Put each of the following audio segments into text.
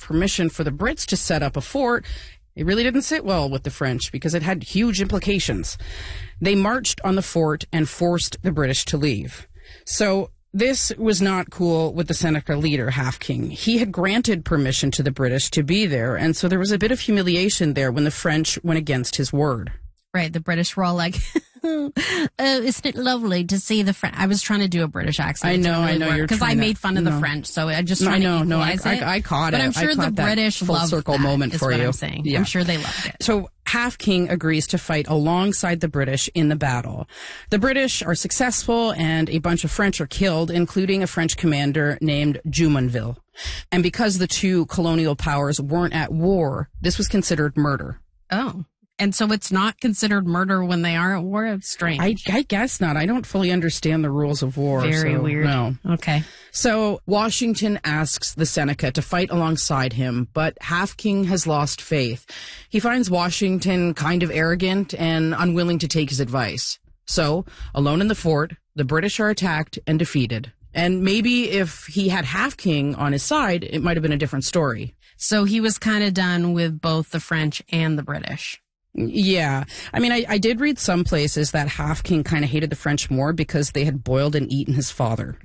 permission for the Brits to set up a fort, it really didn't sit well with the French because it had huge implications. They marched on the fort and forced the British to leave. So this was not cool with the Seneca leader, Half King. He had granted permission to the British to be there, and so there was a bit of humiliation there when the French went against his word. Right, the British were all like, oh, isn't it lovely to see the French? I was trying to do a British accent. I know. Because I made fun of the French, so I just trying to equalize it. I caught it. But I'm sure the British full loved circle that, moment is for what you. I'm saying. Yeah. I'm sure they loved it. So Half King agrees to fight alongside the British in the battle. The British are successful, and a bunch of French are killed, including a French commander named Jumonville. And because the two colonial powers weren't at war, this was considered murder. Oh. And so it's not considered murder when they are at war? It's strange. I guess not. I don't fully understand the rules of war. Very weird. No. Okay. So Washington asks the Seneca to fight alongside him, but Half King has lost faith. He finds Washington kind of arrogant and unwilling to take his advice. So, alone in the fort, the British are attacked and defeated. And maybe if he had Half King on his side, it might have been a different story. So he was kind of done with both the French and the British. Yeah. I mean, I did read some places that Half King kind of hated the French more because they had boiled and eaten his father.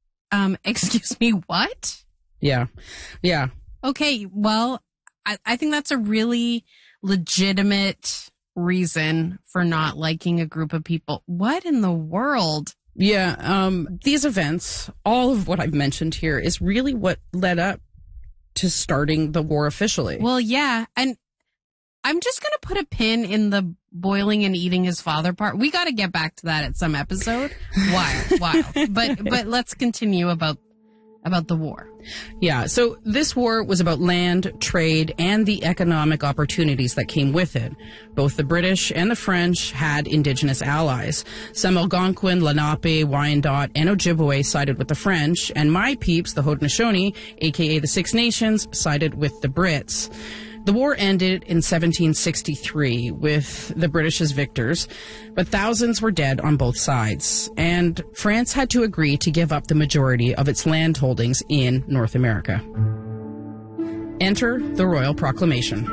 Excuse me, what? Yeah. Yeah. Okay, well, I think that's a really legitimate reason for not liking a group of people. What in the world? Yeah. These events, all of what I've mentioned here, is really what led up to starting the war officially. Well, yeah, and I'm just going to put a pin in the boiling and eating his father part. We got to get back to that at some episode. Wild. But let's continue about the war. Yeah, so this war was about land, trade, and the economic opportunities that came with it. Both the British and the French had indigenous allies. Some Algonquin, Lenape, Wyandot, and Ojibwe sided with the French, and my peeps, the Haudenosaunee, aka the Six Nations, sided with the Brits. The war ended in 1763 with the British as victors, but thousands were dead on both sides, and France had to agree to give up the majority of its land holdings in North America. Enter the Royal Proclamation.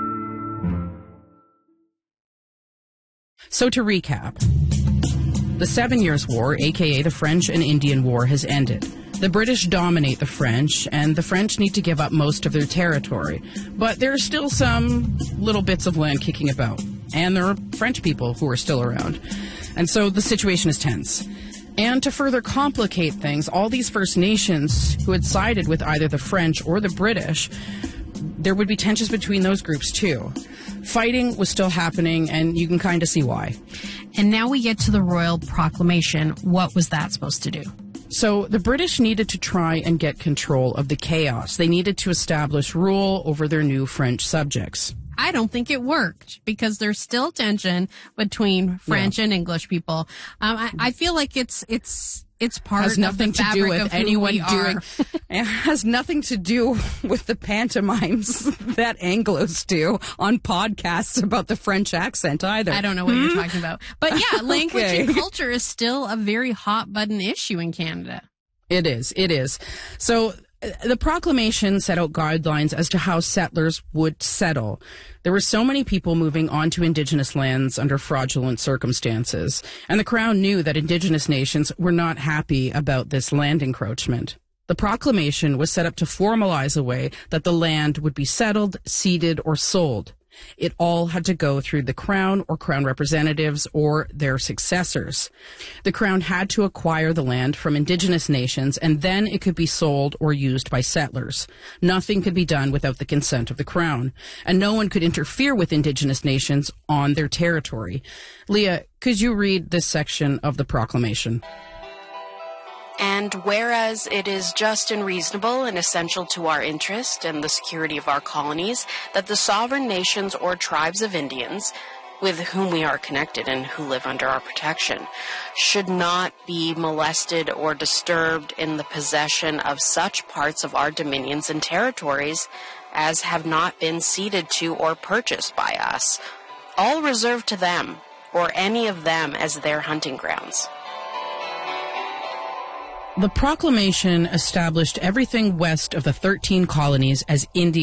So to recap, the 7 Years' War, aka the French and Indian War, has ended. The British dominate the French, and the French need to give up most of their territory. But there are still some little bits of land kicking about, and there are French people who are still around. And so the situation is tense. And to further complicate things, all these First Nations who had sided with either the French or the British, there would be tensions between those groups too. Fighting was still happening, and you can kind of see why. And now we get to the Royal Proclamation. What was that supposed to do? So the British needed to try and get control of the chaos. They needed to establish rule over their new French subjects. I don't think it worked because there's still tension between French and English people. I feel like it's part has nothing of the to do fabric with of anyone who we doing. are. It has nothing to do with the pantomimes that Anglos do on podcasts about the French accent either. I don't know what you're talking about, but yeah, language and culture is still a very hot button issue in Canada. It is. So the proclamation set out guidelines as to how settlers would settle. There were so many people moving onto Indigenous lands under fraudulent circumstances, and the Crown knew that Indigenous nations were not happy about this land encroachment. The proclamation was set up to formalize a way that the land would be settled, ceded, or sold. It all had to go through the Crown or Crown representatives or their successors. The Crown had to acquire the land from Indigenous nations, and then it could be sold or used by settlers. Nothing could be done without the consent of the Crown, and no one could interfere with Indigenous nations on their territory. Leah, could you read this section of the proclamation? And whereas it is just and reasonable and essential to our interest and the security of our colonies that the sovereign nations or tribes of Indians, with whom we are connected and who live under our protection, should not be molested or disturbed in the possession of such parts of our dominions and territories as have not been ceded to or purchased by us, all reserved to them or any of them as their hunting grounds. The proclamation established everything west of the 13 colonies as Indian